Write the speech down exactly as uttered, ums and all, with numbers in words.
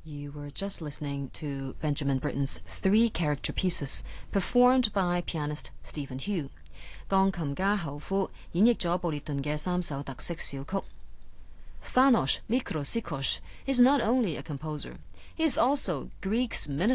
You were just listening to Benjamin Britten's three character pieces performed by pianist Stephen Hugh. 鋼琴家侯夫演繹咗布列頓嘅三首特色小曲。Thanos Mikrosikos is not only a composer, he is also Greek's minister